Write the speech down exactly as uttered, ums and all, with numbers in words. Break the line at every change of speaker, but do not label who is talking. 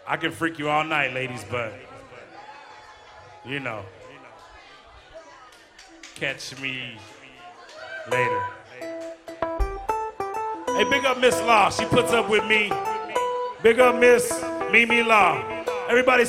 I can freak you all night, ladies, but, you know, catch me later. Hey, big up Miss Law. She puts up with me. Big up Miss Mimi Law. Everybody